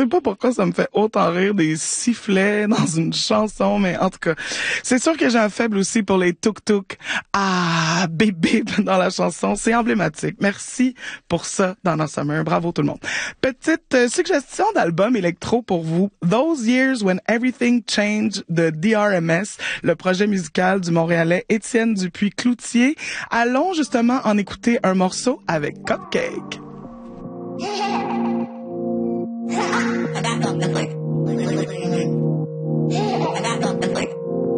sais pas pourquoi ça me fait autant rire des sifflets dans une chanson, mais en tout cas, c'est sûr que j'ai un faible aussi pour les tuk-tuk. Ah, bip bip dans la chanson, c'est emblématique. Merci pour ça, Donna Summer. Bravo tout le monde. Petite suggestion d'album électro pour vous. Those Years When Everything Changed de DRMS, le projet musical du Montréalais Étienne Dupuis-Cloutier. Allons justement en écouter un morceau avec Cupcake.